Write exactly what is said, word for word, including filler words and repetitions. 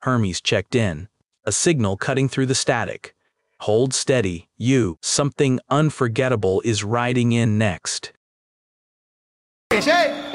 Hermes checked in, a signal cutting through the static. Hold steady, you. Something unforgettable is riding in next.